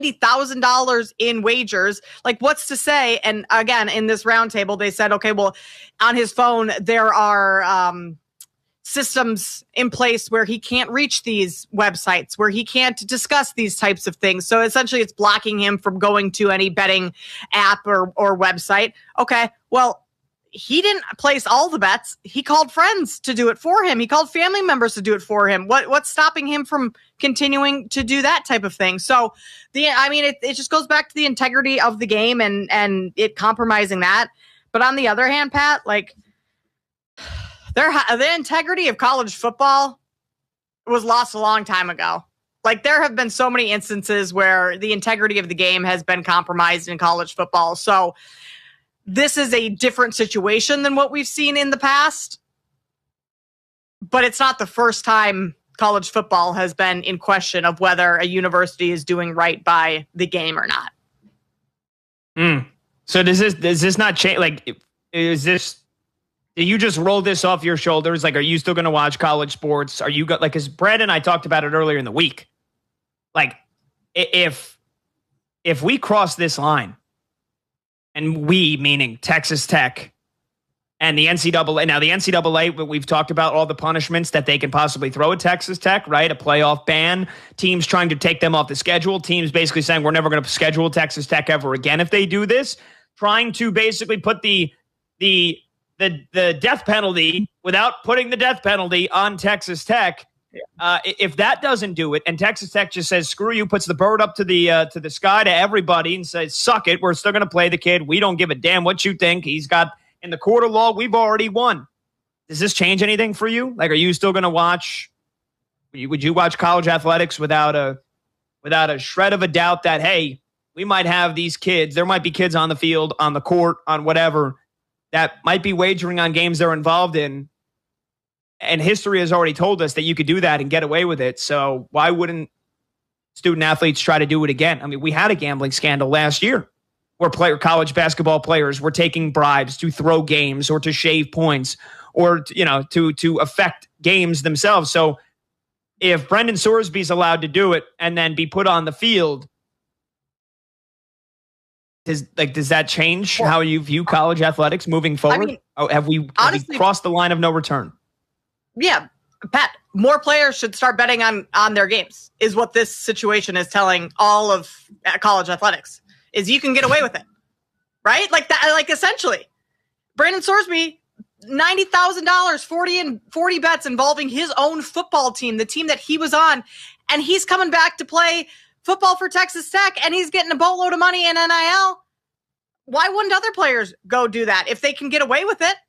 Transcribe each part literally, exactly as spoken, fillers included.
thousand dollars in wagers. Like, what's to say? And again, in this roundtable, they said, okay, well, on his phone, there are um, systems in place where he can't reach these websites, where he can't discuss these types of things. So essentially, it's blocking him from going to any betting app or, or website. Okay, well, he didn't place all the bets. He called friends to do it for him. He called family members to do it for him. What what's stopping him from continuing to do that type of thing? So the I mean, it, it just goes back to the integrity of the game and and it compromising that. But on the other hand, Pat, like there the integrity of college football was lost a long time ago. Like there have been so many instances where the integrity of the game has been compromised in college football. So this is a different situation than what we've seen in the past, but it's not the first time college football has been in question of whether a university is doing right by the game or not. Mm. So does this does this not change? Like, is this? Do you just roll this off your shoulders? Like, are you still going to watch college sports? Are you got like? Because Brad and I talked about it earlier in the week. Like, if if we cross this line. And we, meaning Texas Tech and the N C double A. Now, the N C double A, we've talked about all the punishments that they can possibly throw at Texas Tech, right? A playoff ban, teams trying to take them off the schedule, teams basically saying we're never going to schedule Texas Tech ever again if they do this, trying to basically put the the the the death penalty without putting the death penalty on Texas Tech. Uh, if that doesn't do it, and Texas Tech just says "screw you," puts the bird up to the uh, to the sky to everybody, and says "suck it," we're still going to play the kid. We don't give a damn what you think. He's got in the court of law. We've already won. Does this change anything for you? Like, are you still going to watch? Would you watch college athletics without a without a shred of a doubt that hey, we might have these kids. There might be kids on the field, on the court, on whatever that might be wagering on games they're involved in. And history has already told us that you could do that and get away with it. So why wouldn't student athletes try to do it again? I mean, we had a gambling scandal last year where player college basketball players were taking bribes to throw games or to shave points or, you know, to to affect games themselves. So if Brendan Sorsby's allowed to do it and then be put on the field, does like does that change well, how you view college athletics moving forward? I mean, oh, have we, honestly, have we crossed the line of no return? Yeah, Pat, more players should start betting on, on their games is what this situation is telling all of college athletics is you can get away with it, right? Like that, like essentially Brandon Sorsby, ninety thousand dollars, forty and forty bets involving his own football team, the team that he was on. And he's coming back to play football for Texas Tech and he's getting a boatload of money in N I L. Why wouldn't other players go do that if they can get away with it?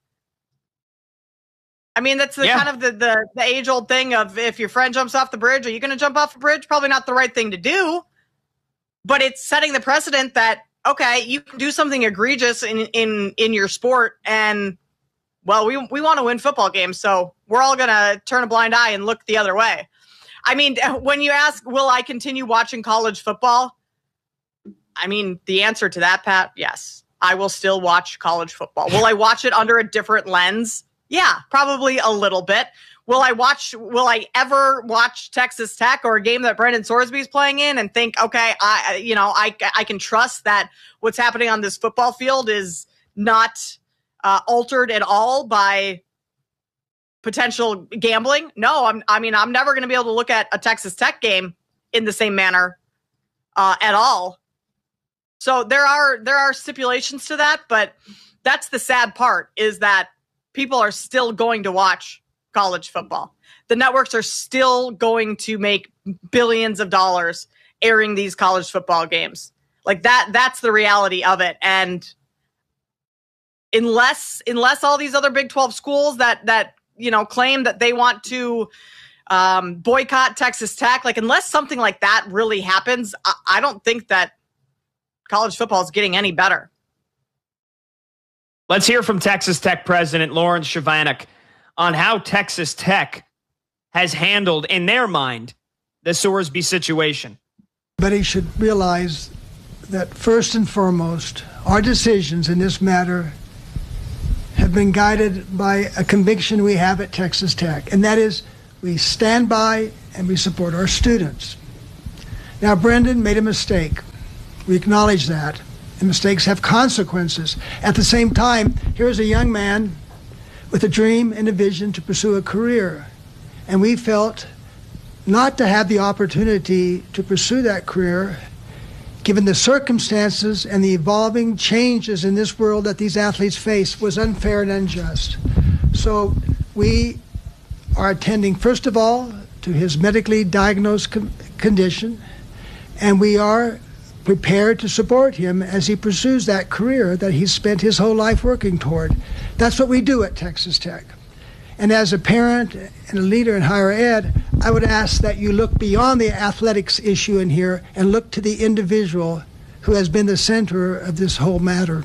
I mean, that's the yeah. kind of the, the, the age-old thing of if your friend jumps off the bridge, are you going to jump off the bridge? Probably not the right thing to do. But it's setting the precedent that, okay, you can do something egregious in, in, in your sport, and, well, we, we want to win football games, so we're all going to turn a blind eye and look the other way. I mean, when you ask, will I continue watching college football? I mean, the answer to that, Pat, yes. I will still watch college football. Will I watch it under a different lens? Yeah, probably a little bit. Will I watch, will I ever watch Texas Tech or a game that Brendan Sorsby is playing in and think, okay, I, you know, I, I can trust that what's happening on this football field is not uh, altered at all by potential gambling? No, I'm, I mean, I'm never going to be able to look at a Texas Tech game in the same manner uh, at all. So there are, there are stipulations to that, but that's the sad part is that people are still going to watch college football. The networks are still going to make billions of dollars airing these college football games. Like that, that's the reality of it. And unless, unless all these other Big twelve schools that, that, you know, claim that they want to um, boycott Texas Tech, like unless something like that really happens, I, I don't think that college football is getting any better. Let's hear from Texas Tech President Lawrence Shavanik on how Texas Tech has handled, in their mind, the Sorsby situation. But he should realize that first and foremost, our decisions in this matter have been guided by a conviction we have at Texas Tech, and that is we stand by and we support our students. Now, Brendan made a mistake. We acknowledge that. And mistakes have consequences. At the same time, here's a young man with a dream and a vision to pursue a career. And we felt not to have the opportunity to pursue that career, given the circumstances and the evolving changes in this world that these athletes face, was unfair and unjust. So we are attending, first of all, to his medically diagnosed con- condition, and we are prepared to support him as he pursues that career that he's spent his whole life working toward. That's what we do at Texas Tech. And as a parent and a leader in higher ed, I would ask that you look beyond the athletics issue in here and look to the individual who has been the center of this whole matter.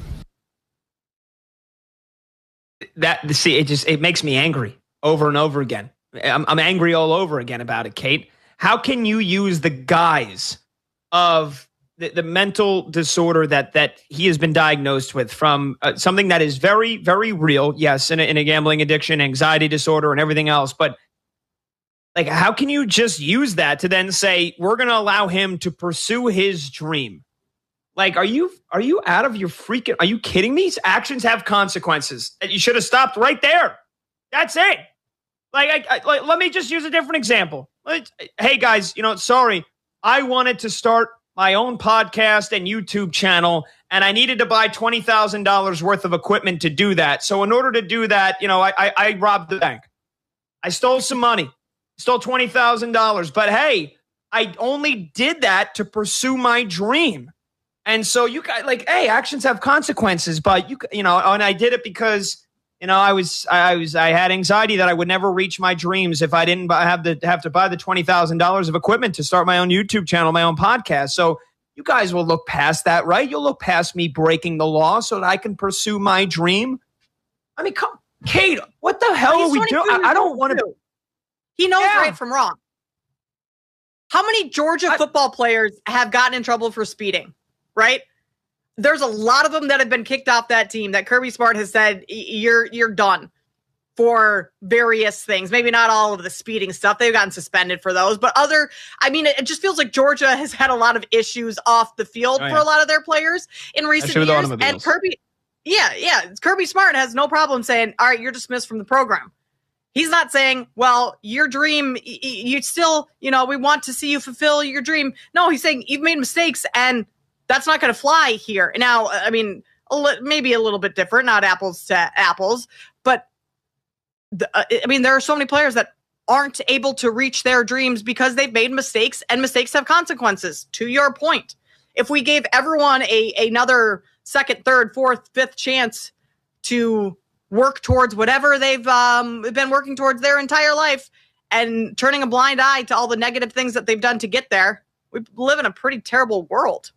That, see, it just, it makes me angry over and over again. I'm, I'm angry all over again about it, Kate. How can you use the guise of the, the mental disorder that that he has been diagnosed with from uh, something that is very, very real, yes, in a, in a gambling addiction, anxiety disorder, and everything else, but like, how can you just use that to then say, we're going to allow him to pursue his dream? Like, are you are you out of your freaking, are you kidding me? These actions have consequences that you should have stopped right there. That's it. Like, I, I, like, let me just use a different example. Hey, guys, you know, sorry, I wanted to start my own podcast and YouTube channel, and I needed to buy twenty thousand dollars worth of equipment to do that. So in order to do that, you know, I, I, I robbed the bank. I stole some money, stole twenty thousand dollars. But hey, I only did that to pursue my dream. And so you guys, like, hey, actions have consequences, but you, you know, and I did it because, you know, I was, I was, I had anxiety that I would never reach my dreams if I didn't buy, have to have to buy the twenty thousand dollars of equipment to start my own YouTube channel, my own podcast. So you guys will look past that, right? You'll look past me breaking the law so that I can pursue my dream. I mean, come, Kate, what the hell are we doing? I, I don't want to. He knows Yeah. right from wrong. How many Georgia I, football players have gotten in trouble for speeding, right? There's a lot of them that have been kicked off that team that Kirby Smart has said, you're you're done for various things. Maybe not all of the speeding stuff. They've gotten suspended for those. But other, I mean, it, it just feels like Georgia has had a lot of issues off the field oh, for yeah. a lot of their players in recent years. And Kirby, yeah, yeah, Kirby Smart has no problem saying, all right, you're dismissed from the program. He's not saying, well, your dream, you still, you know, we want to see you fulfill your dream. No, he's saying you've made mistakes and that's not going to fly here. Now, I mean, a li- maybe a little bit different, not apples to apples, but the, uh, I mean, there are so many players that aren't able to reach their dreams because they've made mistakes, and mistakes have consequences. To your point, if we gave everyone a another second, third, fourth, fifth chance to work towards whatever they've um, been working towards their entire life and turning a blind eye to all the negative things that they've done to get there, we live in a pretty terrible world.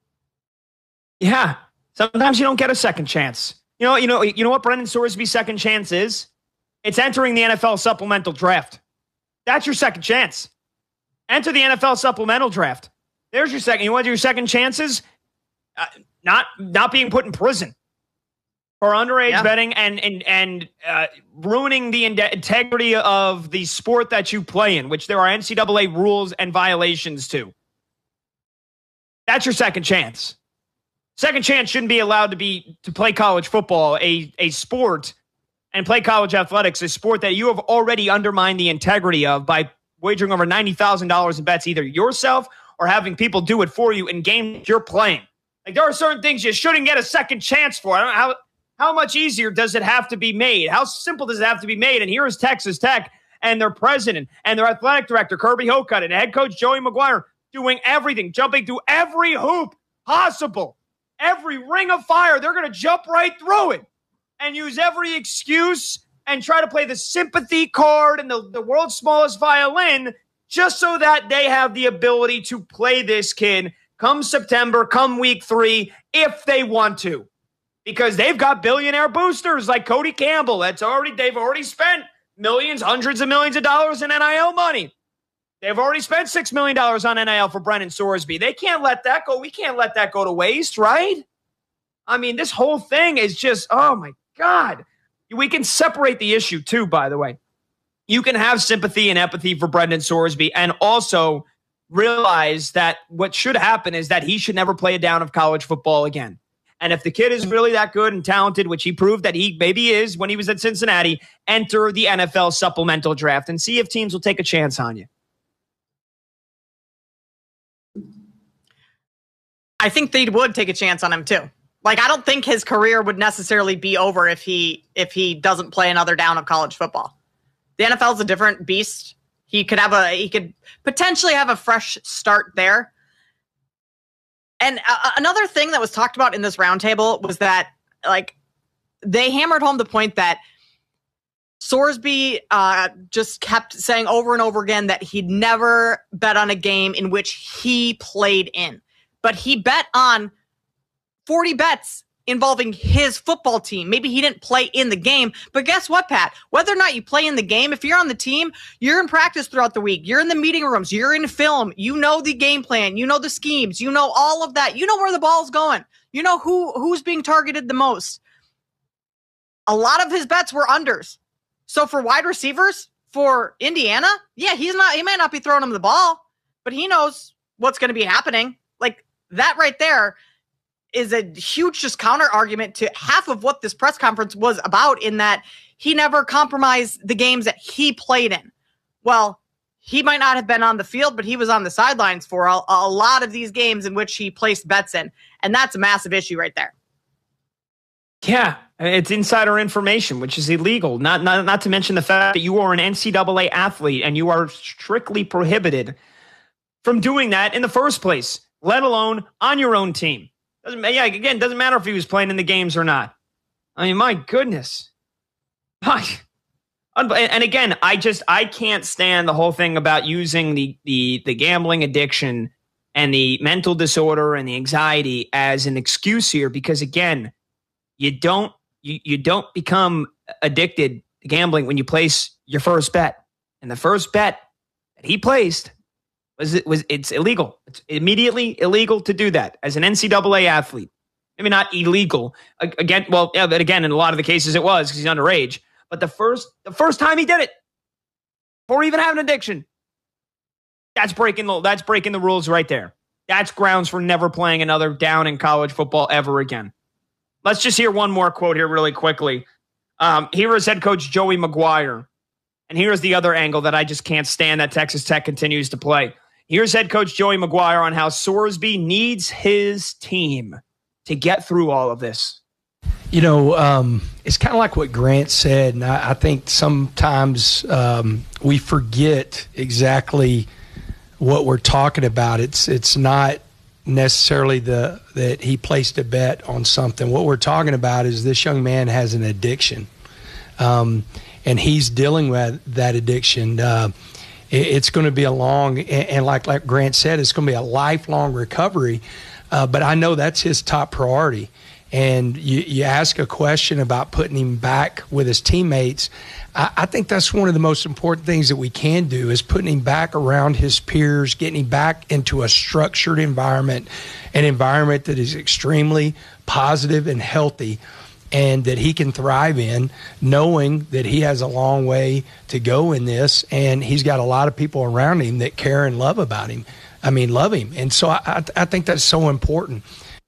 Yeah. Sometimes you don't get a second chance. You know, you know, you know what Brendan Sorsby's second chance is? It's entering the N F L supplemental draft. That's your second chance. Enter the N F L supplemental draft. There's your second. You want your second chances? Uh, not not being put in prison for underage yeah. betting and and and uh, ruining the in- integrity of the sport that you play in, which there are N C double A rules and violations to. That's your second chance. Second chance shouldn't be allowed to be to play college football, a a sport, and play college athletics, a sport that you have already undermined the integrity of by wagering over ninety thousand dollars in bets, either yourself or having people do it for you in games you're playing. Like, there are certain things you shouldn't get a second chance for. I don't know how how much easier does it have to be made? How simple does it have to be made? And here is Texas Tech and their president and their athletic director, Kirby Hocutt, and head coach Joey McGuire doing everything, jumping through every hoop possible. Every ring of fire, they're going to jump right through it and use every excuse and try to play the sympathy card and the, the world's smallest violin just so that they have the ability to play this kid come September, come week three, if they want to. Because they've got billionaire boosters like Cody Campbell. That's already they've already spent millions, hundreds of millions of dollars in N I L money. They've already spent six million dollars on N I L for Brendan Sorsby. They can't let that go. We can't let that go to waste, right? I mean, this whole thing is just, oh, my God. We can separate the issue, too, by the way. You can have sympathy and empathy for Brendan Sorsby and also realize that what should happen is that he should never play a down of college football again. And if the kid is really that good and talented, which he proved that he maybe is when he was at Cincinnati, enter the N F L supplemental draft and see if teams will take a chance on you. I think they would take a chance on him too. Like, I don't think his career would necessarily be over if he if he doesn't play another down of college football. The N F L is a different beast. He could have a he could potentially have a fresh start there. And uh, another thing that was talked about in this roundtable was that, like, they hammered home the point that Sorsby uh, just kept saying over and over again that he'd never bet on a game in which he played in. But he bet on forty bets involving his football team. Maybe he didn't play in the game, but guess what, Pat? Whether or not you play in the game, if you're on the team, you're in practice throughout the week. You're in the meeting rooms. You're in film. You know the game plan. You know the schemes. You know all of that. You know where the ball's going. You know who who's being targeted the most. A lot of his bets were unders. So for wide receivers, for Indiana, yeah, he's not. He might not be throwing him the ball, but he knows what's going to be happening. Like, that right there is a huge just counter argument to half of what this press conference was about, in that he never compromised the games that he played in. Well, he might not have been on the field, but he was on the sidelines for a, a lot of these games in which he placed bets in. And that's a massive issue right there. Yeah, it's insider information, which is illegal. Not, not, not to mention the fact that you are an N C double A athlete and you are strictly prohibited from doing that in the first place, let alone on your own team. Doesn't, yeah, again, doesn't matter if he was playing in the games or not. I mean, my goodness. And again, I just, I can't stand the whole thing about using the, the, the gambling addiction and the mental disorder and the anxiety as an excuse here, because again, you don't, you, you don't become addicted to gambling when you place your first bet. And the first bet that he placed was it was it's illegal. It's immediately illegal to do that as an N C double A athlete. Maybe not illegal. Again, well, yeah, but again, in a lot of the cases it was because he's underage. But the first the first time he did it, before even having an addiction, that's breaking the that's breaking the rules right there. That's grounds for never playing another down in college football ever again. Let's just hear one more quote here really quickly. Um, here is head coach Joey McGuire. And here's the other angle that I just can't stand that Texas Tech continues to play. Here's head coach Joey McGuire on how Sorsby needs his team to get through all of this. You know, um, it's kind of like what Grant said, and I, I think sometimes um, we forget exactly what we're talking about. It's it's not necessarily the that he placed a bet on something. What we're talking about is this young man has an addiction, um, and he's dealing with that addiction. Uh, it, it's going to be a long, and, and like like Grant said, it's going to be a lifelong recovery. Uh, but I know that's his top priority. And you, you ask a question about putting him back with his teammates. I, I think that's one of the most important things that we can do is putting him back around his peers, getting him back into a structured environment, an environment that is extremely positive and healthy and that he can thrive in, knowing that he has a long way to go in this and he's got a lot of people around him that care and love about him. I mean, love him. And so I, I, I think that's so important.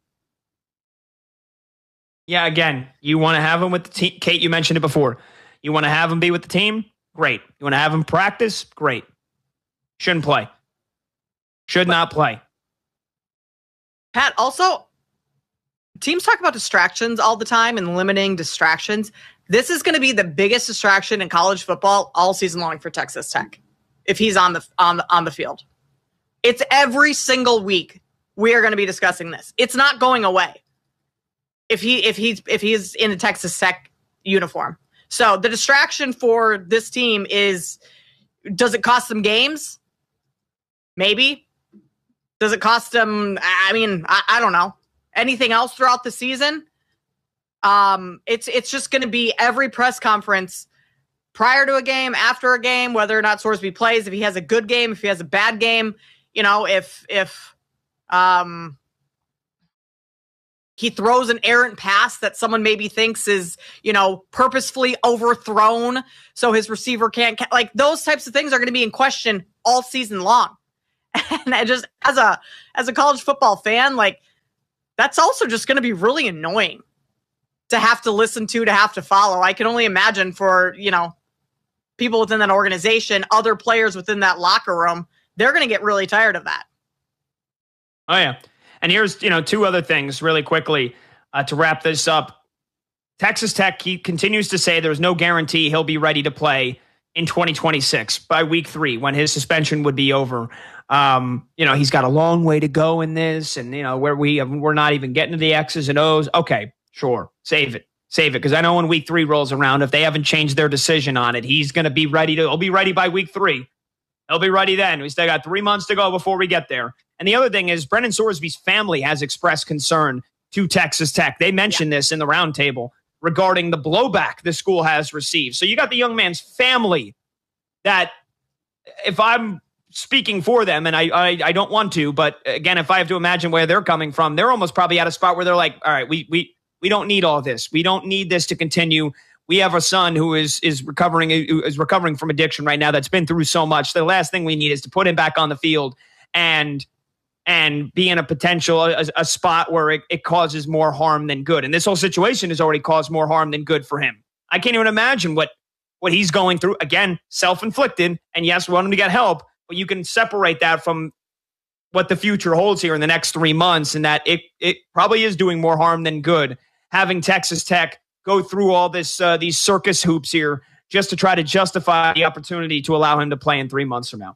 Yeah, again, you want to have him with the team. Kate, you mentioned it before. You want to have him be with the team? Great. You want to have him practice? Great. Shouldn't play. Should not play. Pat, also, teams talk about distractions all the time and limiting distractions. This is going to be the biggest distraction in college football all season long for Texas Tech if he's on the on the, on the field. It's every single week we are going to be discussing this. It's not going away. If he if he's if he's in a Texas Tech uniform. So the distraction for this team is, does it cost them games? Maybe. Does it cost them, I mean, I, I don't know. Anything else throughout the season? Um, it's it's just going to be every press conference prior to a game, after a game, whether or not Sorsby plays, if he has a good game, if he has a bad game, you know, if if um he throws an errant pass that someone maybe thinks is, you know, purposefully overthrown so his receiver can't, ca- like those types of things are going to be in question all season long. And I just, as a as a college football fan, like, that's also just going to be really annoying to have to listen to, to have to follow. I can only imagine for, you know, people within that organization, other players within that locker room, they're going to get really tired of that. Oh, yeah. And here's, you know, two other things really quickly uh, to wrap this up. Texas Tech, he continues to say there's no guarantee he'll be ready to play in twenty twenty-six by week three when his suspension would be over. Um, you know, he's got a long way to go in this, and, you know, where we have, we're not even getting to the X's and O's. Okay, sure. Save it. Save it. Because I know when week three rolls around, if they haven't changed their decision on it, he's going to be ready to, he'll be ready by week three. He'll be ready then. We still got three months to go before we get there. And the other thing is Brendan Sorsby's family has expressed concern to Texas Tech. They mentioned yeah. this in the roundtable regarding the blowback the school has received. So you got the young man's family that, if I'm speaking for them, and I, I I don't want to, but again, if I have to imagine where they're coming from, they're almost probably at a spot where they're like, all right, we we we don't need all this. We don't need this to continue. We have a son who is is recovering is recovering from addiction right now that's been through so much. The last thing we need is to put him back on the field and and be in a potential a, a spot where it, it causes more harm than good. And this whole situation has already caused more harm than good for him. I can't even imagine what what he's going through. Again, self-inflicted, and yes, we want him to get help. But you can separate that from what the future holds here in the next three months, and that it it probably is doing more harm than good, having Texas Tech go through all this uh, these circus hoops here just to try to justify the opportunity to allow him to play in three months from now.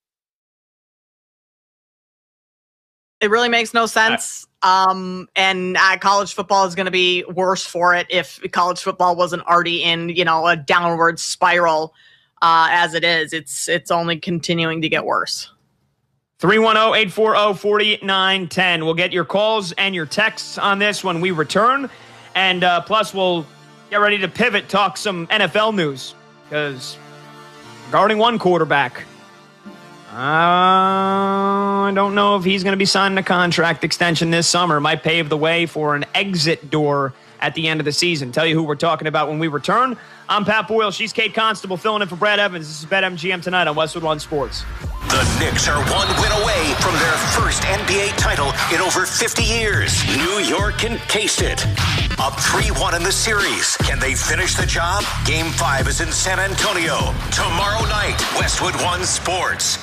It really makes no sense. Um, and uh, college football is going to be worse for it if college football wasn't already in, you know, a downward spiral. Uh, as it is, it's it's only continuing to get worse. three one zero, eight four zero, four nine one zero. We'll get your calls and your texts on this when we return. And uh, plus, we'll get ready to pivot, talk some N F L news. Because regarding one quarterback, uh, I don't know if he's going to be signing a contract extension this summer. Might pave the way for an exit door at the end of the season. Tell you who we're talking about when we return. I'm Pat Boyle. She's Kate Constable filling in for Brad Evans. This is BetMGM Tonight on Westwood One Sports. The Knicks are one win away from their first N B A title in over fifty years. New York can taste it. Up three one in the series. Can they finish the job? Game five is in San Antonio. Tomorrow night, Westwood One Sports.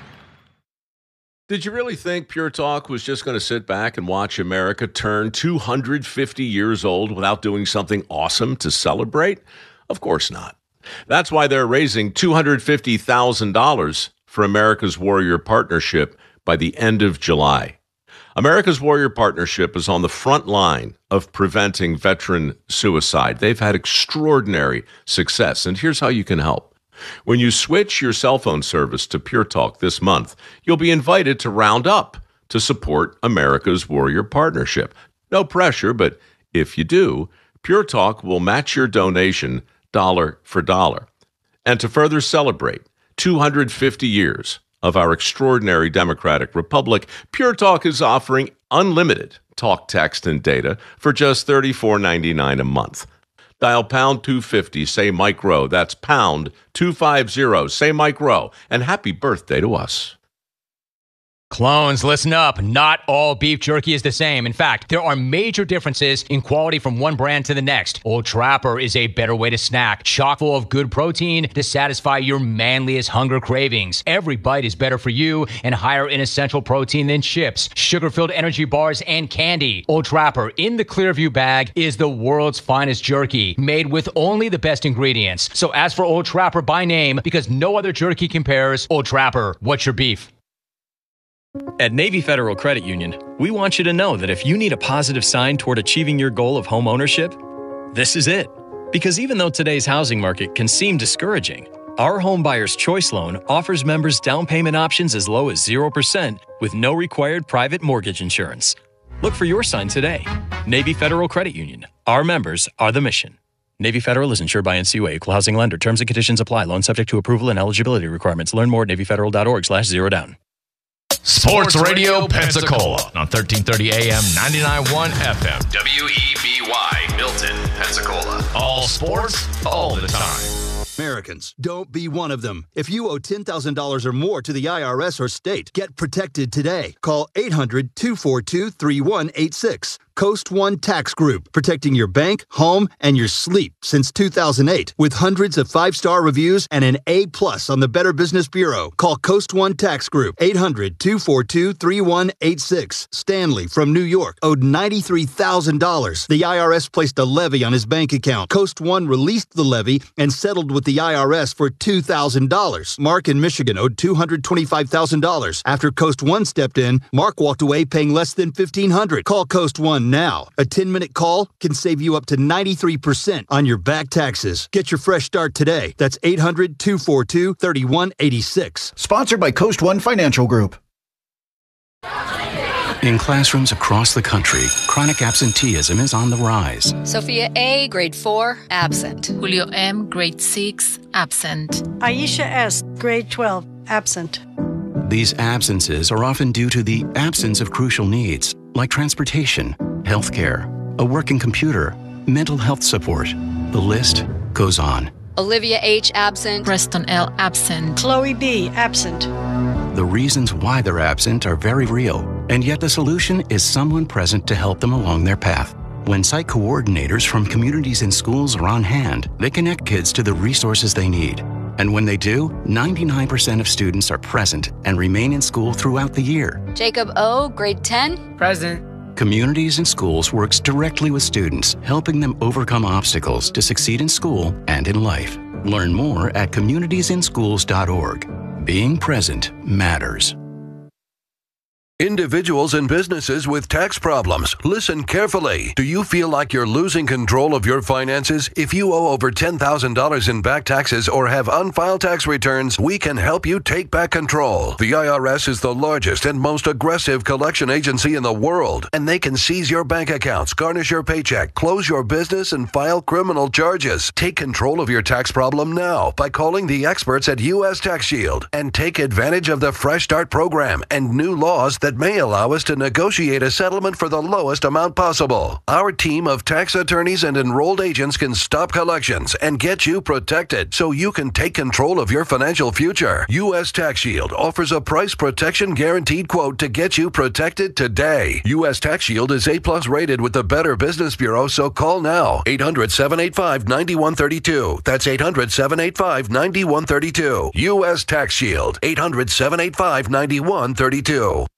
Did you really think Pure Talk was just going to sit back and watch America turn two hundred fifty years old without doing something awesome to celebrate? Of course not. That's why they're raising two hundred fifty thousand dollars for America's Warrior Partnership by the end of July. America's Warrior Partnership is on the front line of preventing veteran suicide. They've had extraordinary success, and here's how you can help. When you switch your cell phone service to Pure Talk this month, you'll be invited to round up to support America's Warrior Partnership. No pressure, but if you do, Pure Talk will match your donation dollar for dollar. And to further celebrate two hundred fifty years of our extraordinary democratic republic, Pure Talk is offering unlimited talk, text, and data for just thirty-four ninety-nine a month. Dial pound two fifty, say Mike Rowe. That's pound two fifty, say Mike Rowe. And happy birthday to us. Clones, listen up. Not all beef jerky is the same. In fact, there are major differences in quality from one brand to the next. Old Trapper is a better way to snack, chock full of good protein to satisfy your manliest hunger cravings. Every bite is better for you and higher in essential protein than chips, sugar-filled energy bars, and candy. Old Trapper in the Clearview bag is the world's finest jerky, made with only the best ingredients. So ask for Old Trapper by name because no other jerky compares. Old Trapper, what's your beef? At Navy Federal Credit Union, we want you to know that if you need a positive sign toward achieving your goal of home ownership, this is it. Because even though today's housing market can seem discouraging, our Home Buyer's Choice Loan offers members down payment options as low as zero percent with no required private mortgage insurance. Look for your sign today. Navy Federal Credit Union. Our members are the mission. Navy Federal is insured by N C U A, Equal Housing Lender. Terms and conditions apply. Loan subject to approval and eligibility requirements. Learn more at NavyFederal.org slash zero down. Sports Radio Pensacola on thirteen thirty A M, ninety-nine point one F M. W E B Y, Milton, Pensacola. All sports, all the time. Americans. Don't be one of them. If you owe ten thousand dollars or more to the I R S or state, get protected today. Call eight hundred, two four two, three one eight six. Coast One Tax Group, protecting your bank, home, and your sleep since two thousand eight. With hundreds of five-star reviews and an A plus on the Better Business Bureau. Call Coast One Tax Group, eight hundred, two four two, three one eight six. Stanley from New York owed ninety-three thousand dollars. The I R S placed a levy on his bank account. Coast One released the levy and settled with the I R S for two thousand dollars. Mark in Michigan owed two hundred twenty-five thousand dollars. After Coast One stepped in, Mark walked away paying less than fifteen hundred dollars. Call Coast One now. A ten-minute call can save you up to ninety-three percent on your back taxes. Get your fresh start today. That's eight hundred, two four two, three one eight six. Sponsored by Coast One Financial Group. In classrooms across the country, chronic absenteeism is on the rise. Sophia A., grade four, absent. Julio M., grade six, absent. Aisha S., grade twelve, absent. These absences are often due to the absence of crucial needs, like transportation, healthcare, a working computer, mental health support. The list goes on. Olivia H., absent. Preston L., absent. Chloe B., absent. The reasons why they're absent are very real, and yet the solution is someone present to help them along their path. When site coordinators from communities and schools are on hand, they connect kids to the resources they need. And when they do, ninety-nine percent of students are present and remain in school throughout the year. Jacob O., grade ten. Present. Communities and Schools works directly with students, helping them overcome obstacles to succeed in school and in life. Learn more at communities in schools dot org. Being present matters. Individuals and businesses with tax problems, listen carefully. Do you feel like you're losing control of your finances? If you owe over ten thousand dollars in back taxes or have unfiled tax returns, we can help you take back control. The I R S is the largest and most aggressive collection agency in the world, and they can seize your bank accounts, garnish your paycheck, close your business, and file criminal charges. Take control of your tax problem now by calling the experts at U S Tax Shield and take advantage of the Fresh Start program and new laws that may allow us to negotiate a settlement for the lowest amount possible. Our team of tax attorneys and enrolled agents can stop collections and get you protected so you can take control of your financial future. U S Tax Shield offers a price protection guaranteed quote to get you protected today. U S Tax Shield is A plus rated with the Better Business Bureau, so call now. eight hundred, seven eight five, nine one three two. That's eight hundred, seven eight five, nine one three two. U S Tax Shield. eight hundred, seven eight five, nine one three two.